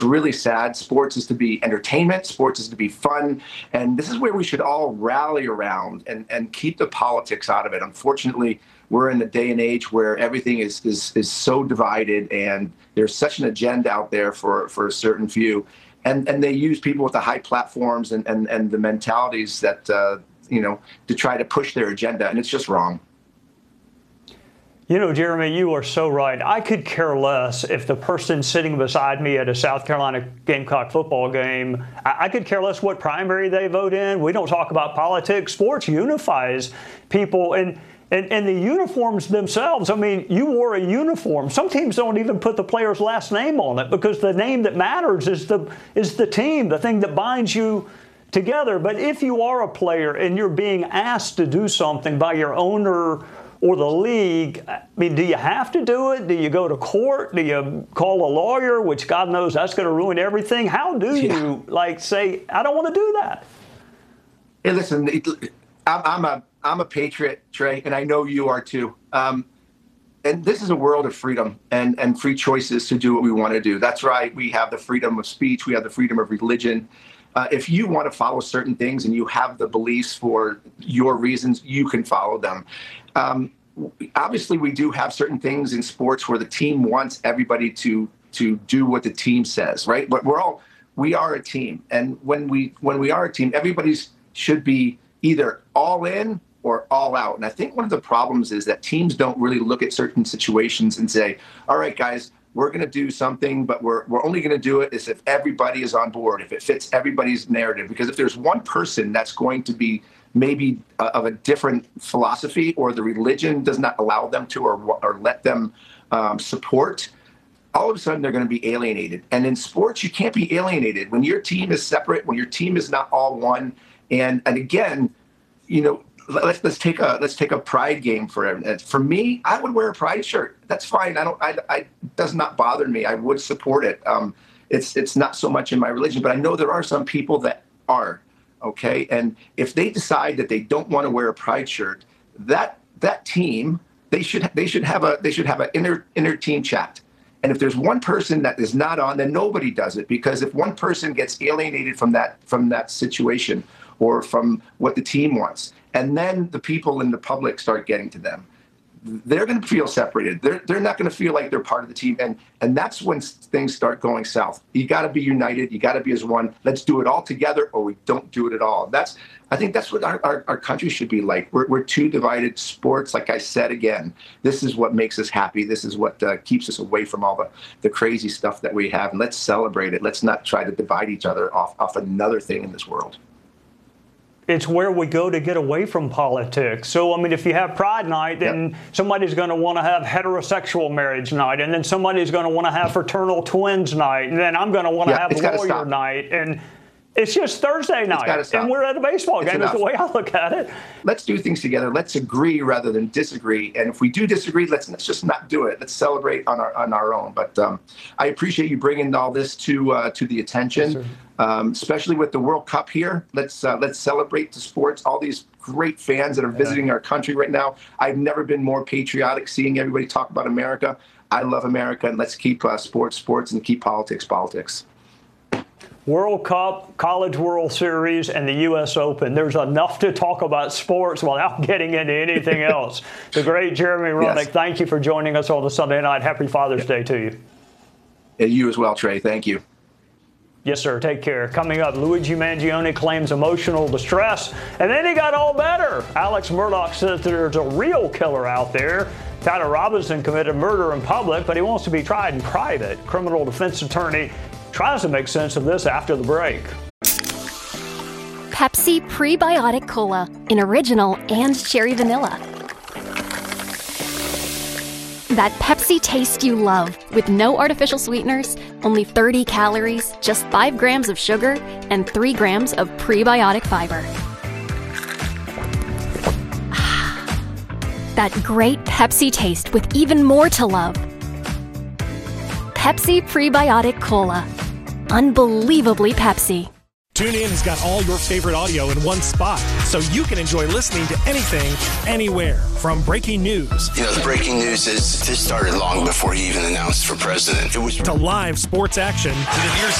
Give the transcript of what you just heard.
really sad. Sports is to be entertainment. Sports is to be fun. And this is where we should all rally around and keep the politics out of it. Unfortunately, we're in a day and age where everything is so divided, and there's such an agenda out there for a certain few. And they use people with the high platforms and the mentalities that, to try to push their agenda. And it's just wrong. You know, Jeremy, you are so right. I could care less if the person sitting beside me at a South Carolina Gamecock football game, I could care less what primary they vote in. We don't talk about politics. Sports unifies people. And the uniforms themselves, I mean, you wore a uniform. Some teams don't even put the player's last name on it because the name that matters is the team, the thing that binds you together. But if you are a player and you're being asked to do something by your owner or the league, I mean, do you have to do it? Do you go to court? Do you call a lawyer, which God knows that's going to ruin everything? How do you, say, I don't want to do that? Hey, listen, I'm a patriot, Trey, and I know you are too. And this is a world of freedom and free choices to do what we want to do. That's right. We have the freedom of speech. We have the freedom of religion. If you want to follow certain things and you have the beliefs for your reasons, you can follow them. Obviously, we do have certain things in sports where the team wants everybody to do what the team says, right? But we are a team, and when we are a team, everybody should be either all in or all out. And I think one of the problems is that teams don't really look at certain situations and say, all right, guys, we're going to do something, but we're only going to do it if everybody is on board, if it fits everybody's narrative. Because if there's one person that's going to be maybe of a different philosophy, or the religion does not allow them to or let them support, all of a sudden they're going to be alienated. And in sports, you can't be alienated. When your team is separate, when your team is not all one, and again, let's take a pride game for me. I would wear a pride shirt. That's fine. It does not bother me. I would support it. It's not so much in my religion, but I know there are some people that are. Okay, and if they decide that they don't want to wear a pride shirt, that team they should have an inner team chat. And if there's one person that is not on, then nobody does it, because if one person gets alienated from that situation or from what the team wants, and then the people in the public start getting to them, they're going to feel separated. They're not going to feel like they're part of the team. And that's when things start going south. You got to be united. You got to be as one. Let's do it all together, or we don't do it at all. I think that's what our country should be like. We're two divided. Sports, like I said again, this is what makes us happy. This is what keeps us away from all the crazy stuff that we have. And let's celebrate it. Let's not try to divide each other off another thing in this world. It's where we go to get away from politics. So, I mean, if you have Pride Night, then somebody's going to want to have heterosexual marriage night, and then somebody's going to want to have fraternal twins night, and then I'm going to want to have lawyer night. And it's just Thursday night, and we're at a baseball game is the way I look at it. Let's do things together. Let's agree rather than disagree. And if we do disagree, let's just not do it. Let's celebrate on our own. But I appreciate you bringing all this to the attention. Yes, especially with the World Cup here. Let's celebrate the sports, all these great fans that are visiting our country right now. I've never been more patriotic seeing everybody talk about America. I love America, and let's keep sports, and keep politics. World Cup, College World Series, and the U.S. Open. There's enough to talk about sports without getting into anything else. The great Jeremy Roenick, thank you for joining us on the Sunday night. Happy Father's Day to you. And you as well, Trey. Thank you. Yes, sir. Take care. Coming up, Luigi Mangione claims emotional distress, and then he got all better. Alex Murdaugh says there's a real killer out there. Tyler Robinson committed murder in public, but he wants to be tried in private. Criminal defense attorney tries to make sense of this after the break. Pepsi Prebiotic Cola in original and cherry vanilla. That Pepsi taste you love, with no artificial sweeteners, only 30 calories, just 5 grams of sugar, and 3 grams of prebiotic fiber. That great Pepsi taste with even more to love. Pepsi Prebiotic Cola. Unbelievably Pepsi. TuneIn has got all your favorite audio in one spot, so you can enjoy listening to anything, anywhere. From breaking news. The breaking news is this started long before he even announced for president. It was to live sports action.